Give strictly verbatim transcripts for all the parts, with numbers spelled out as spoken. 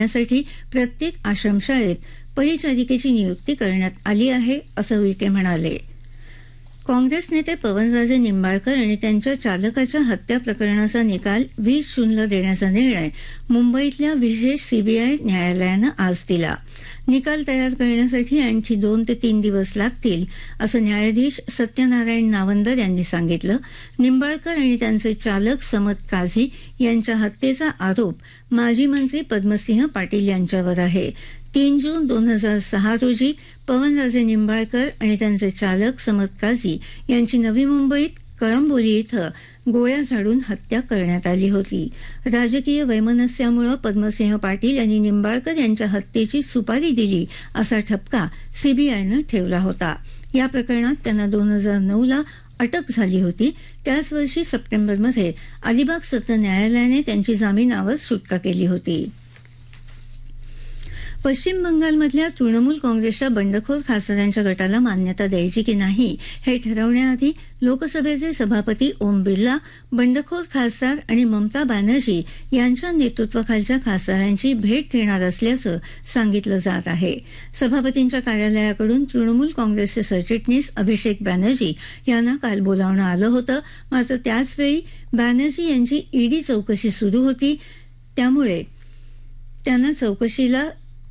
यासाठी प्रत्येक आश्रमशाळेत परिचारिकेची नियुक्ती करण्यात आली आहे, असं उईके म्हणाले. काँग्रेस नेते पवनराजे निंबाळकर आणि त्यांच्या चालकाच्या हत्या प्रकरणाचा निकाल वीस जूनला देण्याचा निर्णय मुंबईतल्या विशेष सीबीआय न्यायालयानं आज दिला. निकाल तयार करण्यासाठी आणखी दोन ते तीन दिवस लागतील, असं न्यायाधीश सत्यनारायण नावंदर यांनी सांगितलं. निंबाळकर आणि त्यांचे चालक समत काझी यांच्या हत्येचा आरोप माजी मंत्री पद्मसिंह पाटील यांच्यावर आहे. तीन जून दोन हजार सहा रोजी पवनराजे निंबाळकर आणि त्यांचे चालक समत काझी यांची नवी मुंबईत कळंबोली इथं गोळ्या झाडून हत्या करण्यात आली होती. राजकीय वैमनस्यामुळे पद्मसिंह पाटील यांनी निंबाळकर यांच्या हत्येची सुपारी दिली असा ठपका सीबीआयनं ठेवला होता. या प्रकरणात त्यांना दोन हजार नऊला अटक झाली होती. त्याच वर्षी सप्टेंबरमध्ये अलिबाग सत्र न्यायालयाने त्यांची जामिनावर सुटका केली होती. पश्चिम बंगालमधल्या तृणमूल काँग्रेसच्या बंडखोर खासदारांच्या गटाला मान्यता द्यायची की नाही हे ठरवण्याआधी लोकसभेचे सभापती ओम बिर्ला, बंडखोर खासदार आणि ममता बॅनर्जी यांच्या नेतृत्वाखालच्या खासदारांची भेट घेणार असल्याचं सांगितलं जात आहे. सभापतींच्या कार्यालयाकडून तृणमूल काँग्रेसचे सरचिटणीस अभिषेक बॅनर्जी यांना काल बोलावणं आलं होतं. मात्र त्याचवेळी बॅनर्जी यांची ईडी चौकशी सुरू होती, त्यामुळे त्यांना चौकशीला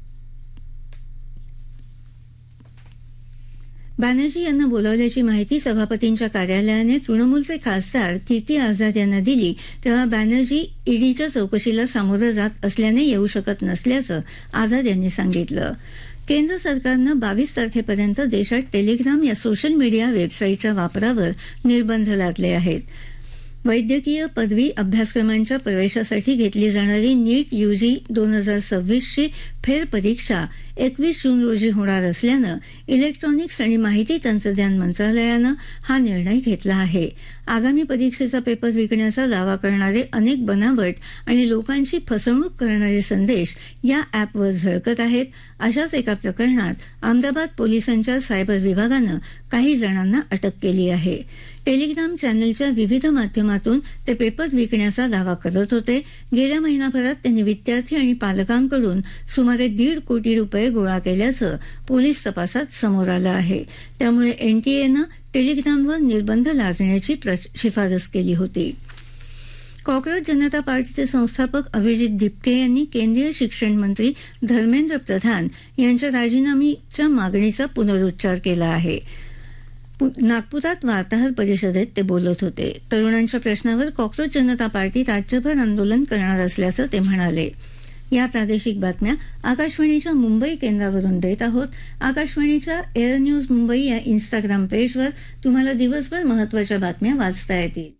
बॅनर्जी यांना बोलावल्याची माहिती सभापतींच्या कार्यालयाने तृणमूलचे खासदार कीर्ती आझाद यांना दिली, तेव्हा बॅनर्जी ईडीच्या चौकशीला सामोरं जात असल्याने येऊ शकत नसल्याचं आझाद यांनी सांगितलं. केंद्र सरकारनं बावीस तारखेपर्यंत देशात टेलिग्राम या सोशल मीडिया वेबसाईटच्या वापरावर निर्बंध लादले आहेत. वैद्यकीय पदवी अभ्यासक्रमांच्या प्रवेशासाठी घेतली जाणारी नीट यूजी दोन हजार सव्वीसची फेरपरीक्षा एकवीस जून रोजी होणार असल्यानं इलेक्ट्रॉनिक्स आणि माहिती तंत्रज्ञान मंत्रालयानं हा निर्णय घेतला आहे. आगामी परीक्षेचा पेपर विकण्याचा दावा करणारे अनेक बनावट आणि लोकांची फसवणूक करणारे संदेश या ॲपवर झळकत आहेत. अशाच एका प्रकरणात अहमदाबाद पोलिसांच्या सायबर विभागानं काही जणांना अटक केली आहे. टेलिग्राम चॅनलच्या विविध माध्यमातून ते पेपर विकण्याचा दावा करत होते. गेल्या महिनाभरात त्यांनी विद्यार्थी आणि पालकांकडून सुमारे दीड कोटी रुपये गोळा केल्याचं पोलीस तपासात समोर आलं आहे. त्यामुळे एनटीएनं टेलिग्रामवर निर्बंध लादण्याची शिफारस केली होती. कॉक्रोच जनता पार्टीचे संस्थापक अभिजित दिपके यांनी केंद्रीय शिक्षण मंत्री धर्मेंद्र प्रधान यांच्या राजीनाम्याच्या मागणीचा पुनरुच्चार केला आहे. नागपुरात वार्ताहर परिषदेत ते बोलत होते. तरुणांच्या प्रश्नावर कॉक्रोच जनता पार्टी राज्यभर आंदोलन करणार असल्याचं ते म्हणाले. या प्रादेशिक बातम्या आकाशवाणीच्या मुंबई केंद्रावरून देत आहोत. आकाशवाणीच्या एअर न्यूज मुंबई या इन्स्टाग्राम पेजवर तुम्हाला दिवसभर महत्त्वाच्या बातम्या वाचता येतील.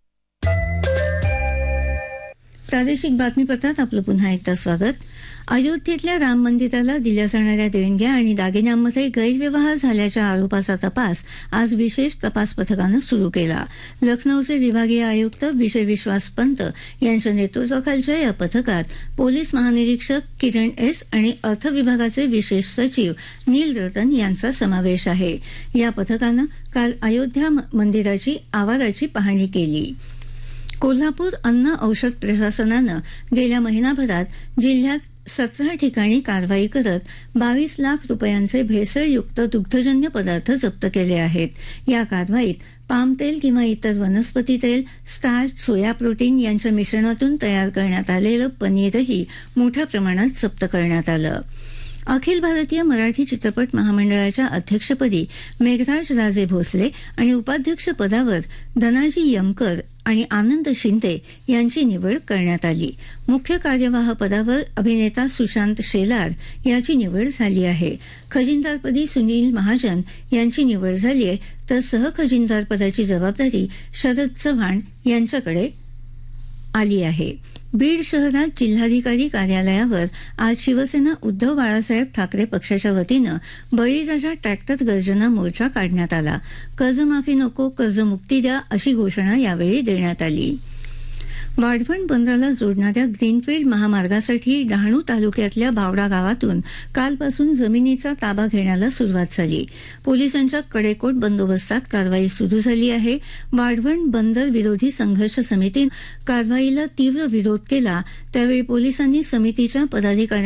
प्रादेशिक बातमीपत्रात आपलं पुन्हा एकदा स्वागत. अयोध्येतल्या राम मंदिराला दिल्या जाणाऱ्या देणग्या आणि दागिन्यांमध्ये गैरव्यवहार झाल्याच्या आरोपाचा तपास आज विशेष तपास पथकानं सुरू केला. लखनौचे विभागीय आयुक्त विजय विश्वास पंत यांच्या नेतृत्वाखालच्या या पथकात पोलीस महानिरीक्षक किरण एस आणि अर्थ विभागाचे विशेष सचिव नील रतन यांचा समावेश आहे. या पथकानं काल अयोध्या मंदिराची आवाराची पाहणी केली. कोल्हापूर अन्न औषध प्रशासनानं गेल्या महिनाभरात जिल्ह्यात सतरा ठिकाणी कारवाई करत बावीस लाख रुपयांचे भेसळयुक्त दुग्धजन्य पदार्थ जप्त केले आहेत. या कारवाईत पाम तेल किंवा इतर वनस्पती तेल, स्टार्च, सोया प्रोटीन यांच्या मिश्रणातून तयार करण्यात आलेलं पनीरही मोठ्या प्रमाणात जप्त करण्यात आलं. अखिल भारतीय मराठी चित्रपट महामंडळाच्या अध्यक्षपदी मेघराज राजे भोसले आणि उपाध्यक्षपदावर धनाजी यमकर आणि आनंद शिंदे यांची निवड करण्यात आली. मुख्य कार्यवाह पदावर अभिनेता सुशांत शेलार याची निवड झाली आहे. खजिनदारपदी सुनील महाजन यांची निवड झाली आहे, तर सहखजिनदार पदाची जबाबदारी शरद चव्हाण यांच्याकडे आली आहे. बीड शहरात जिल्हाधिकारी कार्यालयावर आज शिवसेना उद्धव बाळासाहेब ठाकरे पक्षाच्या वतीनं बळीराजा ट्रॅक्टर गर्जना मोर्चा काढण्यात आला. कर्जमाफी नको, कर्जमुक्ती द्या अशी घोषणा यावेळी देण्यात आली. वाढवण बंदराला जोडणाऱ्या ग्रीनफील्ड महामार्गासाठी डहाणू तालुक्यातल्या बावडा गावातून कालपासून जमिनीचा ताबा घेण्याला सुरुवात झाली. पोलिसांच्या कडेकोट बंदोबस्तात कारवाई सुरू झाली आहे. वाढवण बंदर विरोधी संघर्ष समितीनं कारवाईला तीव्र विरोध केला. त्यावेळी पोलिसांनी समितीच्या पदाधिकाऱ्यांना